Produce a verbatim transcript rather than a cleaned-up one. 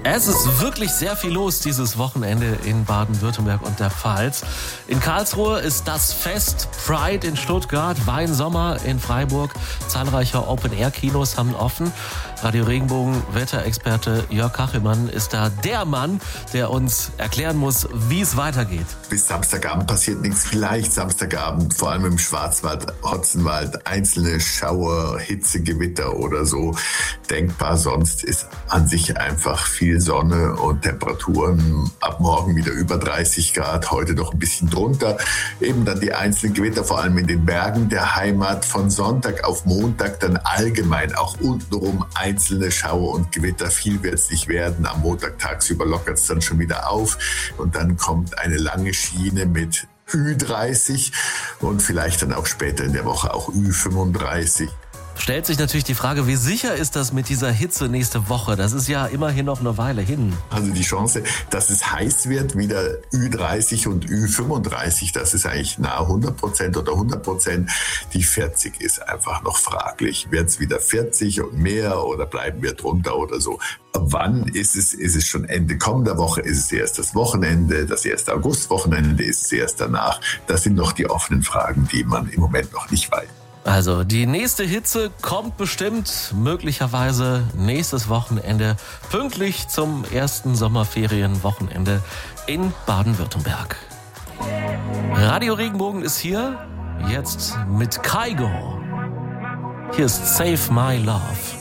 Es ist wirklich sehr viel los dieses Wochenende in Baden-Württemberg und der Pfalz. In Karlsruhe ist das Fest, Pride in Stuttgart, Weinsommer in Freiburg. Zahlreiche Open-Air-Kinos haben offen. Radio Regenbogen Wetterexperte Jörg Kachelmann ist da der Mann, der uns erklären muss, wie es weitergeht. Bis Samstagabend passiert nichts. Vielleicht Samstagabend, vor allem im Schwarzwald, Hotzenwald, einzelne Schauer, Hitze, Gewitter oder so denkbar. Sonst ist an sich einfach viel Sonne und Temperaturen ab morgen wieder über dreißig Grad, heute noch ein bisschen drunter. Eben dann die einzelnen Gewitter, vor allem in den Bergen der Heimat. Von Sonntag auf Montag dann allgemein auch untenrum einzelne Schauer und Gewitter. Viel wird es nicht werden. Am Montag tagsüber lockert es dann schon wieder auf und dann kommt eine lange Schiene mit Ü dreißig und vielleicht dann auch später in der Woche auch Ü fünfunddreißig. Stellt sich natürlich die Frage, wie sicher ist das mit dieser Hitze nächste Woche? Das ist ja immerhin noch eine Weile hin. Also die Chance, dass es heiß wird, wieder Ü dreißig und Ü fünfunddreißig, das ist eigentlich nahe hundert Prozent oder hundert Prozent. Die vierzig ist einfach noch fraglich. Wird es wieder vierzig und mehr oder bleiben wir drunter oder so? Wann ist es? Ist es schon Ende kommender Woche? Ist es erst das Wochenende? Das erste Augustwochenende? Ist es erst danach? Das sind noch die offenen Fragen, die man im Moment noch nicht weiß. Also die nächste Hitze kommt bestimmt möglicherweise nächstes Wochenende, pünktlich zum ersten Sommerferienwochenende in Baden-Württemberg. Radio Regenbogen ist hier, jetzt mit Kygo. Hier ist Save My Love.